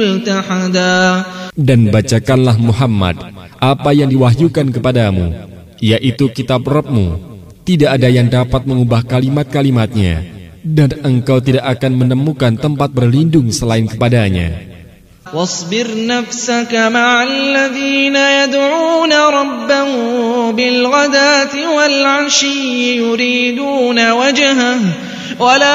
Dan bacakanlah Muhammad apa yang diwahyukan kepadamu, yaitu kitab Rabbmu. Tidak ada yang dapat mengubah kalimat-kalimatnya, dan engkau tidak akan menemukan tempat berlindung selain kepadanya. واصبر نفسك مع الذين يدعون ربهم بالغداة والعشي يريدون وجهه ولا